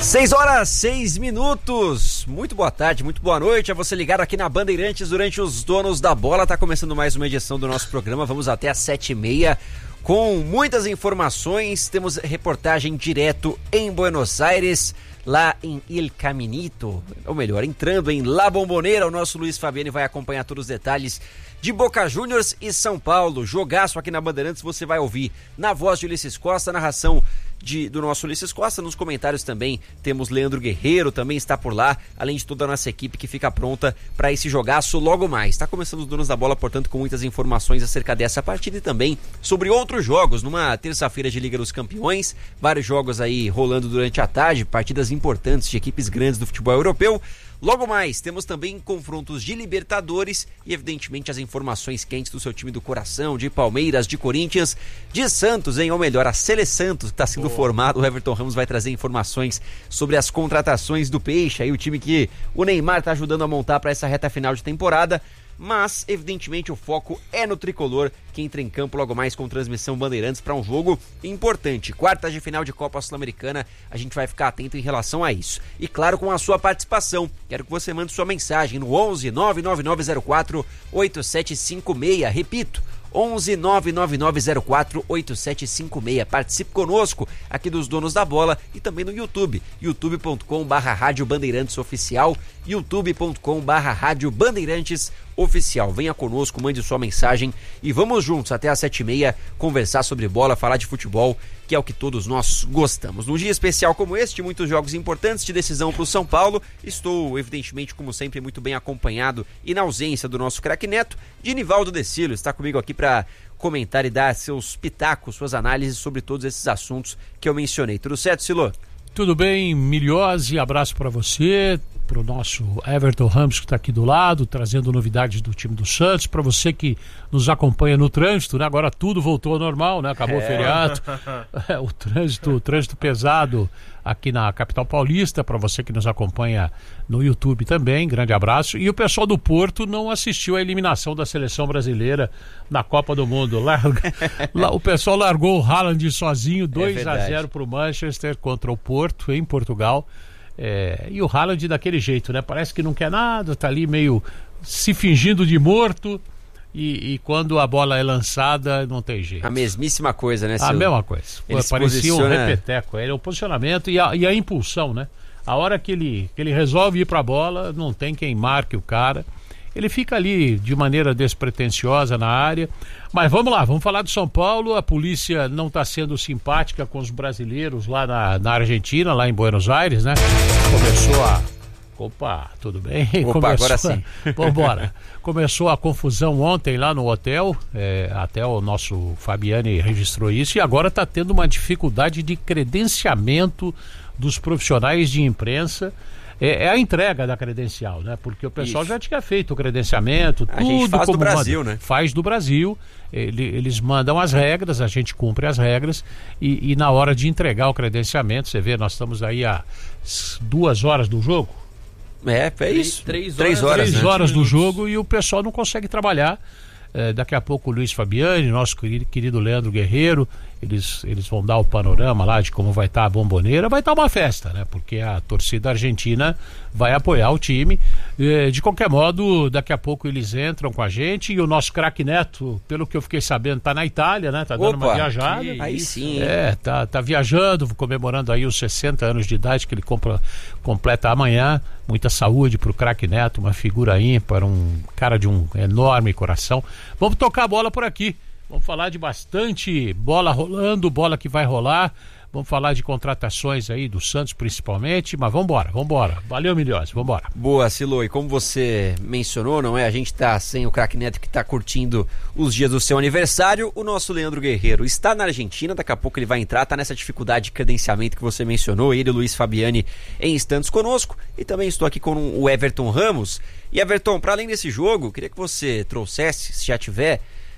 6h06. Muito boa tarde, muito boa noite a você ligado aqui na Bandeirantes durante os Donos da Bola. Tá começando mais uma edição do nosso programa, vamos até às 7h30 com muitas informações. Temos reportagem direto em Buenos Aires, lá em El Caminito, ou melhor, entrando em La Bombonera. O nosso Luiz Fabiani vai acompanhar todos os detalhes de Boca Juniors e São Paulo. Jogaço aqui na Bandeirantes, você vai ouvir na voz de Ulisses Costa, narração do nosso Ulisses Costa. Nos comentários também temos Leandro Guerreiro, também está por lá, além de toda a nossa equipe que fica pronta para esse jogaço logo mais. Está começando os Donos da Bola, portanto, com muitas informações acerca dessa partida e também sobre outros jogos. Numa terça-feira de Liga dos Campeões, vários jogos aí rolando durante a tarde, partidas importantes de equipes grandes do futebol europeu. Logo mais, temos também confrontos de Libertadores e, evidentemente, as informações quentes do seu time do coração, de Palmeiras, de Corinthians, de Santos, ou melhor, a Sele Santos, que está sendo formado. O Everton Ramos vai trazer informações sobre as contratações do Peixe, aí o time que o Neymar está ajudando a montar para essa reta final de temporada. Mas, evidentemente, o foco é no tricolor, que entra em campo logo mais com transmissão Bandeirantes para um jogo importante. Quartas de final de Copa Sul-Americana, a gente vai ficar atento em relação a isso. E claro, com a sua participação, quero que você mande sua mensagem no 11 99904 8756. Repito, 11 99904 8756. Participe conosco aqui dos Donos da Bola e também no YouTube, youtube.com/Rádio Bandeirantes Oficial, youtube.com/Rádio Bandeirantes Oficial. Venha conosco, mande sua mensagem e vamos juntos até às 7h30 conversar sobre bola, falar de futebol, que é o que todos nós gostamos. Num dia especial como este, muitos jogos importantes de decisão para o São Paulo, estou, evidentemente, como sempre, muito bem acompanhado e na ausência do nosso craque Neto, de Nivaldo Decilo, está comigo aqui para comentar e dar seus pitacos, suas análises sobre todos esses assuntos que eu mencionei. Tudo certo, Silo? Tudo bem, Miliose, abraço para você, para o nosso Everton Ramos, que está aqui do lado, trazendo novidades do time do Santos, para você que nos acompanha no trânsito, né? Agora tudo voltou ao normal, né? Acabou o feriado, o trânsito pesado aqui na capital paulista, para você que nos acompanha no YouTube também, grande abraço. E o pessoal do Porto não assistiu à eliminação da seleção brasileira na Copa do Mundo. O pessoal largou o Haaland sozinho, 2-0 para o Manchester contra o Porto, em Portugal. E o Haaland daquele jeito, né? Parece que não quer nada, tá ali meio se fingindo de morto e quando a bola é lançada não tem jeito. A mesmíssima coisa, né? A mesma coisa. Parecia um repeteco. O posicionamento e a impulsão, né? A hora que ele resolve ir pra bola, não tem quem marque o cara. Ele fica ali de maneira despretensiosa na área. Mas vamos lá, vamos falar do São Paulo. A polícia não está sendo simpática com os brasileiros lá na Argentina, lá em Buenos Aires, né? Começou a... Opa, tudo bem? Agora sim. Vambora. Começou a confusão ontem lá no hotel, até o nosso Fabiani registrou isso, e agora está tendo uma dificuldade de credenciamento dos profissionais de imprensa. É a entrega da credencial, né? Porque o pessoal já tinha feito o credenciamento, tudo. A gente faz do Brasil, né? Faz do Brasil, eles mandam as regras, a gente cumpre as regras e na hora de entregar o credenciamento, você vê, nós estamos aí há 2 horas do jogo. É isso. 3 horas do jogo e o pessoal não consegue trabalhar. Daqui a pouco o Luiz Fabiani, nosso querido Leandro Guerreiro, eles vão dar o panorama lá de como vai estar a Bombonera. Vai estar uma festa, né? Porque a torcida argentina vai apoiar o time. De qualquer modo, daqui a pouco eles entram com a gente e o nosso craque Neto, pelo que eu fiquei sabendo, tá na Itália, né? Tá dando uma viajada. Aí sim. Tá viajando, comemorando aí os 60 anos de idade que ele completa amanhã. Muita saúde pro craque Neto, uma figura ímpar, um cara de um enorme coração. Vamos tocar a bola por aqui. Vamos falar de bastante bola rolando, bola que vai rolar. Vamos falar de contratações aí do Santos principalmente, mas vambora. Valeu, Miliose, vambora. Boa, Silo, e como você mencionou, não é? A gente tá sem o craque Neto que tá curtindo os dias do seu aniversário. O nosso Leandro Guerreiro está na Argentina, daqui a pouco ele vai entrar, tá nessa dificuldade de credenciamento que você mencionou, ele e o Luiz Fabiani em instantes conosco. E também estou aqui com o Everton Ramos. E Everton, para além desse jogo, queria que você trouxesse, se já tiver,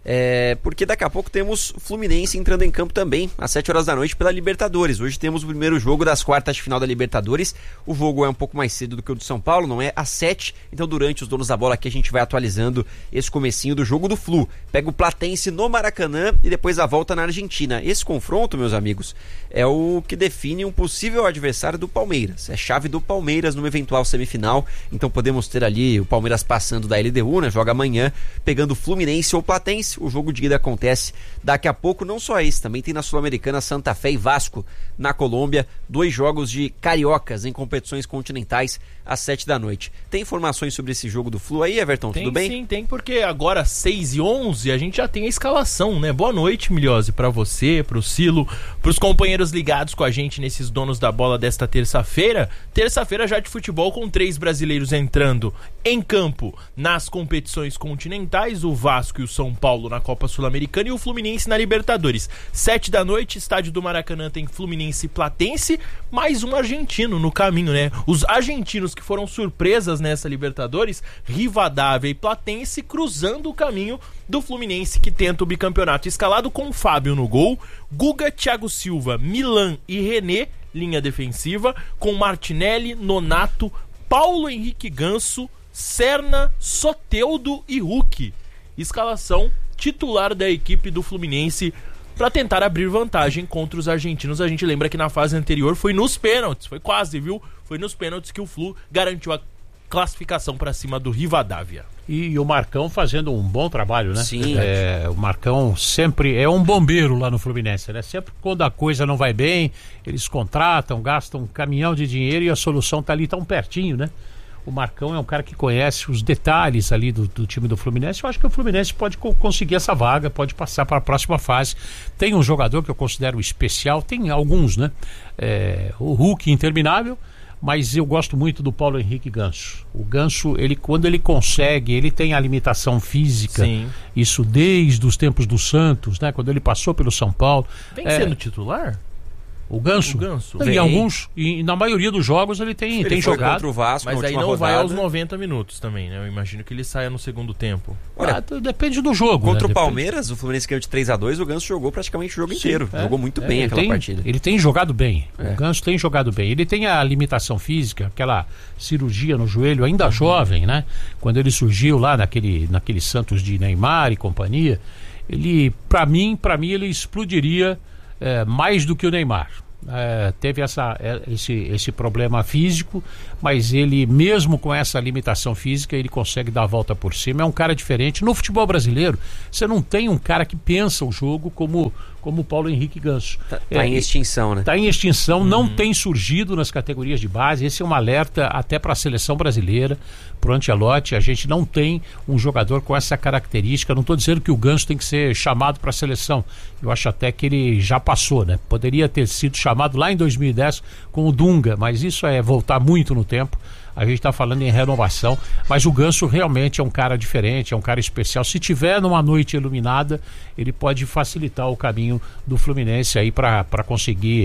Porque daqui a pouco temos Fluminense entrando em campo também, às 7 horas da noite pela Libertadores. Hoje temos o primeiro jogo das quartas de final da Libertadores. O jogo é um pouco mais cedo do que o do São Paulo, não é às 7, então durante os Donos da Bola aqui a gente vai atualizando esse comecinho do jogo do Flu. Pega o Platense no Maracanã e depois a volta na Argentina. Esse confronto, meus amigos, é o que define um possível adversário do Palmeiras. É chave do Palmeiras numa eventual semifinal, então podemos ter ali o Palmeiras passando da LDU, né? Joga amanhã, pegando Fluminense ou Platense. O jogo de ida acontece daqui a pouco. Não só esse, também tem na Sul-Americana Santa Fé e Vasco na Colômbia, 2 jogos de cariocas em competições continentais às 7 da noite. Tem informações sobre esse jogo do Flu aí, Everton? Tudo bem? Sim, tem, porque agora 6h11 a gente já tem a escalação, né? Boa noite, Milhose, pra você, pro Silo, pros companheiros ligados com a gente nesses Donos da Bola desta terça-feira. Terça-feira já de futebol, com 3 brasileiros entrando em campo nas competições continentais, o Vasco e o São Paulo na Copa Sul-Americana e o Fluminense na Libertadores. 7 da noite, estádio do Maracanã tem Fluminense e Platense, mais um argentino no caminho, né? Os argentinos que foram surpresas nessa Libertadores, Rivadavia e Platense, cruzando o caminho do Fluminense, que tenta o bicampeonato. Escalado com Fábio no gol, Guga, Thiago Silva, Milan e René, linha defensiva, com Martinelli, Nonato, Paulo Henrique Ganso, Serna, Soteldo e Hulk. Escalação titular da equipe do Fluminense para tentar abrir vantagem contra os argentinos. A gente lembra que na fase anterior foi nos pênaltis, foi quase, viu? Foi nos pênaltis que o Flu garantiu a classificação para cima do Rivadavia. E o Marcão fazendo um bom trabalho, né? Sim. O Marcão sempre é um bombeiro lá no Fluminense, né? Sempre quando a coisa não vai bem, eles contratam, gastam um caminhão de dinheiro e a solução tá ali tão pertinho, né? O Marcão é um cara que conhece os detalhes ali do time do Fluminense. Eu acho que o Fluminense pode conseguir essa vaga, pode passar para a próxima fase. Tem um jogador que eu considero especial, tem alguns, né? O Hulk interminável, mas eu gosto muito do Paulo Henrique Ganso. O Ganso, quando ele consegue, ele tem a limitação física. Sim. Isso desde os tempos do Santos, né? Quando ele passou pelo São Paulo. Vem sendo titular? O Ganso? Em alguns, e na maioria dos jogos ele tem jogado. Contra o Vasco, mas aí não rodada. vai aos 90 minutos também, né? Eu imagino que ele saia no segundo tempo. Olha, depende do jogo. Contra né? o Palmeiras, o Fluminense ganhou de 3-2, o Ganso jogou praticamente o jogo inteiro. Jogou muito bem aquela partida. Ele tem jogado bem. O Ganso tem jogado bem. Ele tem a limitação física, aquela cirurgia no joelho, ainda jovem, né? Quando ele surgiu lá naquele Santos de Neymar e companhia, ele, para mim, ele explodiria mais do que o Neymar. Teve esse problema físico, mas ele, mesmo com essa limitação física, ele consegue dar a volta por cima. É um cara diferente. No futebol brasileiro, você não tem um cara que pensa o jogo como o Paulo Henrique Ganso. Tá em extinção, né? Tá em extinção, não tem surgido nas categorias de base. Esse é um alerta até para a seleção brasileira, pro Ancelotti. A gente não tem um jogador com essa característica. Não estou dizendo que o Ganso tem que ser chamado para a seleção. Eu acho até que ele já passou, né? Poderia ter sido chamado lá em 2010 com o Dunga, mas isso é voltar muito no tempo. A gente está falando em renovação, mas o Ganso realmente é um cara diferente, é um cara especial. Se tiver numa noite iluminada, ele pode facilitar o caminho do Fluminense aí para conseguir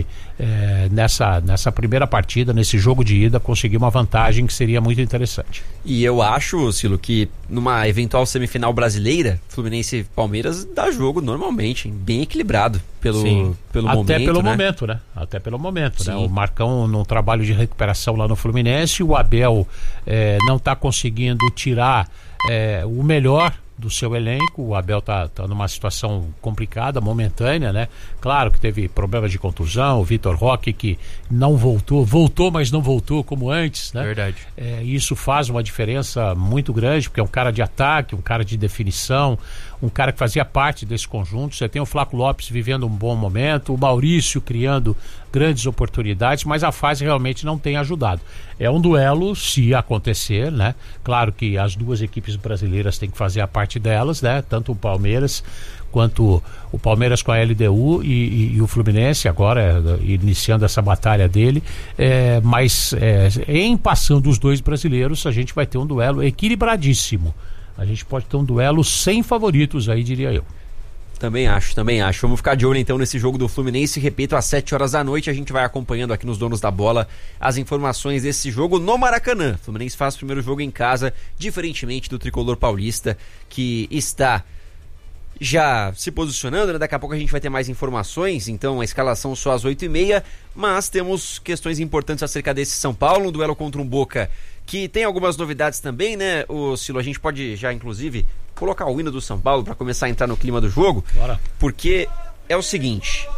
nessa primeira partida, nesse jogo de ida, conseguir uma vantagem que seria muito interessante. E eu acho, Silo, que numa eventual semifinal brasileira, Fluminense e Palmeiras dá jogo normalmente, bem equilibrado pelo momento. Até pelo né? momento, né? Até pelo momento, né? O Marcão no trabalho de recuperação lá no Fluminense, o Abel não está conseguindo tirar o melhor do seu elenco. O Abel tá numa situação complicada, momentânea, né? Claro que teve problemas de contusão, o Vitor Roque que não voltou, mas não voltou como antes, né? Verdade. Isso faz uma diferença muito grande, porque é um cara de ataque, um cara de definição, um cara que fazia parte desse conjunto. Você tem o Flaco Lopes vivendo um bom momento, o Maurício criando grandes oportunidades, mas a fase realmente não tem ajudado. É um duelo, se acontecer, né? Claro que as duas equipes brasileiras têm que fazer a parte delas, né? Tanto o Palmeiras quanto o Palmeiras com a LDU e o Fluminense agora iniciando essa batalha dele, mas em passando os dois brasileiros a gente vai ter um duelo equilibradíssimo. A gente pode ter um duelo sem favoritos aí, diria eu. Também acho. Vamos ficar de olho então nesse jogo do Fluminense. Repito, às 7 horas da noite a gente vai acompanhando aqui nos Donos da Bola as informações desse jogo no Maracanã. O Fluminense faz o primeiro jogo em casa, diferentemente do tricolor paulista, que está já se posicionando, né? Daqui a pouco a gente vai ter mais informações, então a escalação só às 8h30, mas temos questões importantes acerca desse São Paulo, um duelo contra um Boca que tem algumas novidades também, né, Silo? A gente pode já, inclusive, colocar o hino do São Paulo para começar a entrar no clima do jogo. Bora. Porque é o seguinte...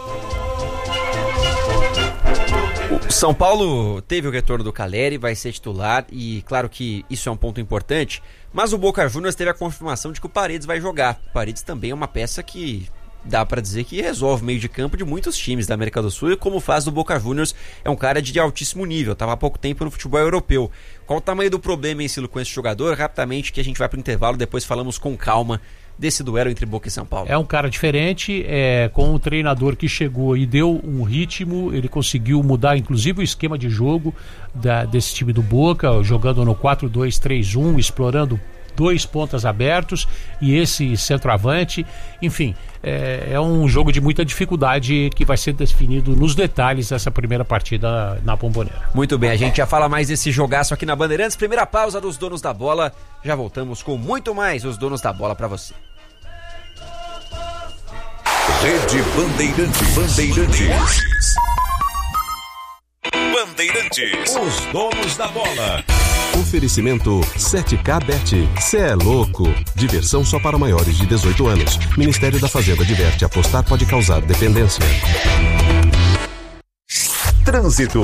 O São Paulo teve o retorno do Calleri, vai ser titular e claro que isso é um ponto importante, mas o Boca Juniors teve a confirmação de que o Paredes vai jogar. O Paredes também é uma peça que dá pra dizer que resolve o meio de campo de muitos times da América do Sul e como faz do Boca Juniors, é um cara de altíssimo nível, estava há pouco tempo no futebol europeu. Qual o tamanho do problema em si com esse jogador? Rapidamente que a gente vai pro intervalo, depois falamos com calma desse duelo entre Boca e São Paulo. É um cara diferente, com um treinador que chegou e deu um ritmo, ele conseguiu mudar inclusive o esquema de jogo desse time do Boca, jogando no 4-2-3-1, explorando 2 pontas abertos e esse centroavante, enfim, é um jogo de muita dificuldade que vai ser definido nos detalhes dessa primeira partida na Bombonera. Muito bem, a gente já fala mais desse jogaço aqui na Bandeirantes, primeira pausa dos Donos da Bola, já voltamos com muito mais os Donos da Bola pra você. Rede Bandeirantes. Bandeirantes, os donos da bola. Oferecimento 7K Bet. Cê é louco. Diversão só para maiores de 18 anos. Ministério da Fazenda adverte: apostar pode causar dependência. Trânsito.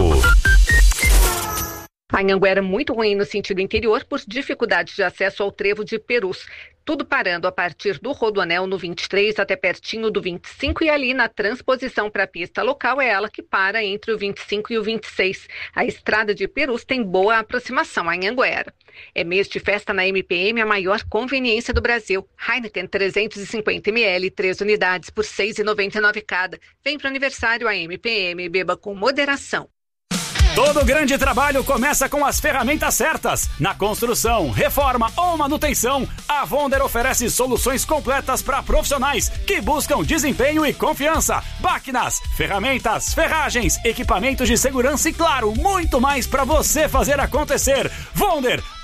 A Anhanguera muito ruim no sentido interior por dificuldade de acesso ao trevo de Perus. Tudo parando a partir do Rodoanel no 23 até pertinho do 25 e ali na transposição para a pista local é ela que para entre o 25 e o 26. A estrada de Perus tem boa aproximação a Anhanguera. É mês de festa na MPM, a maior conveniência do Brasil. Heineken 350 ml, 3 unidades por R$ 6,99 cada. Vem para o aniversário a MPM, beba com moderação. Todo grande trabalho começa com as ferramentas certas. Na construção, reforma ou manutenção, a Vonder oferece soluções completas para profissionais que buscam desempenho e confiança. Máquinas, ferramentas, ferragens, equipamentos de segurança e, claro, muito mais para você fazer acontecer. Vonder,